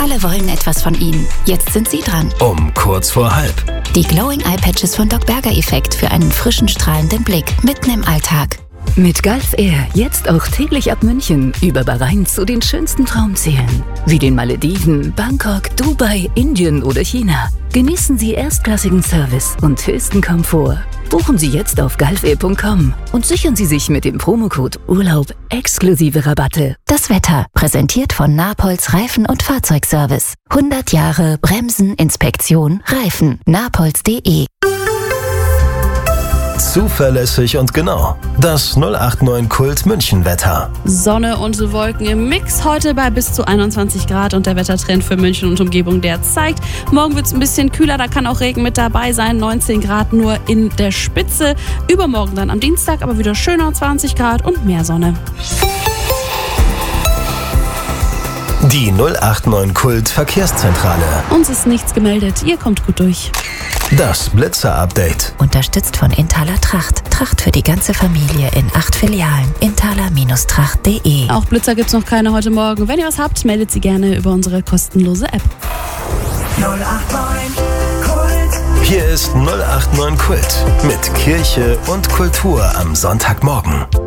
Alle wollen etwas von Ihnen. Jetzt sind Sie dran. Um kurz vor halb. Die Glowing Eye Patches von Doc Berger Effekt für einen frischen, strahlenden Blick mitten im Alltag. Mit Gulf Air jetzt auch täglich ab München über Bahrain zu den schönsten Traumzielen. Wie den Malediven, Bangkok, Dubai, Indien oder China. Genießen Sie erstklassigen Service und höchsten Komfort. Buchen Sie jetzt auf gulfair.com und sichern Sie sich mit dem Promocode Urlaub exklusive Rabatte. Das Wetter, präsentiert von Napolz Reifen- und Fahrzeugservice. 100 Jahre Bremsen, Inspektion, Reifen. napolz.de. Zuverlässig und genau. Das 089 Kult München Wetter. Sonne und Wolken im Mix. Heute bei bis zu 21 Grad und der Wettertrend für München und Umgebung, der zeigt, morgen wird es ein bisschen kühler, da kann auch Regen mit dabei sein. 19 Grad nur in der Spitze. Übermorgen dann am Dienstag aber wieder schöner, 20 Grad und mehr Sonne. Die 089 Kult Verkehrszentrale. Uns ist nichts gemeldet, ihr kommt gut durch. Das Blitzer-Update. Unterstützt von Inthaler Tracht. Tracht für die ganze Familie in 8 Filialen. Inthaler-tracht.de. Auch Blitzer gibt's noch keine heute Morgen. Wenn ihr was habt, meldet sie gerne über unsere kostenlose App. 089 Kult. Hier ist 089 Kult mit Kirche und Kultur am Sonntagmorgen.